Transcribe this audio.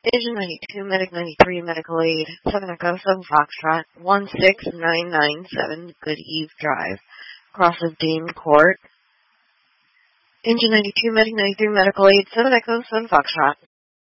Agent 92, Medic 93, Medical Aid, 7 Echo, 7 Foxtrot, 16997, Good Eve Drive, cross of Dane Court. Engine 92, Medic 93, Medical Aid, 7 Echo, 7 Foxtrot.